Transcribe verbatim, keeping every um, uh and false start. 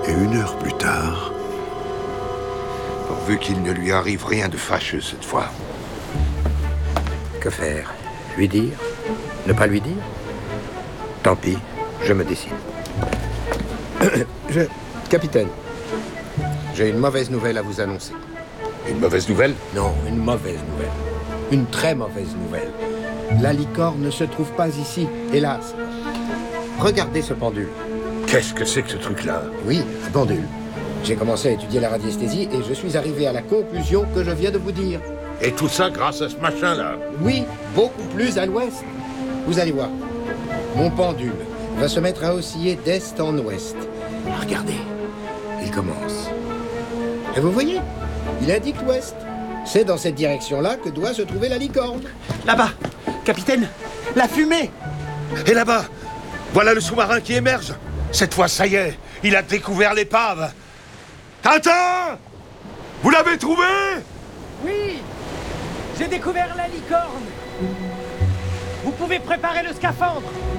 Et une heure plus tard... Pourvu qu'il ne lui arrive rien de fâcheux cette fois. Que faire? Lui dire? Ne pas lui dire? Tant pis, je me décide. je... Capitaine, j'ai une mauvaise nouvelle à vous annoncer. Une mauvaise nouvelle? Non, une mauvaise nouvelle. Une très mauvaise nouvelle. La licorne ne se trouve pas ici, hélas. Regardez ce pendule. Qu'est-ce que c'est que ce truc-là? Oui, un pendule. J'ai commencé à étudier la radiesthésie et je suis arrivé à la conclusion que je viens de vous dire. Et tout ça grâce à ce machin-là? Oui, beaucoup plus à l'ouest. Vous allez voir. Mon pendule va se mettre à osciller d'est en ouest. Regardez, il commence. Et vous voyez, il indique l'ouest. C'est dans cette direction-là que doit se trouver la licorne. Là-bas, capitaine, la fumée! Et là-bas, voilà le sous-marin qui émerge. Cette fois, ça y est, il a découvert l'épave. Tintin! Vous l'avez trouvé? Oui! J'ai découvert la licorne! Vous pouvez préparer le scaphandre!